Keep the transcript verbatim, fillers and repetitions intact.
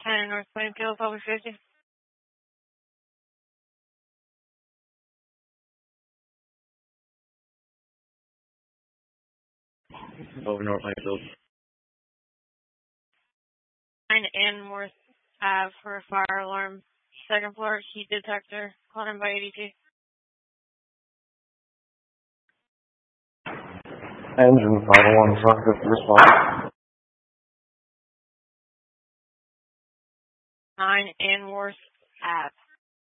ten North Plainfield, public safety. Over North Plainfield. nine Anworth Ave for a fire alarm. Second floor heat detector. Called in by A D T. Engine five oh one, front fifty response. nine Anworth Ave.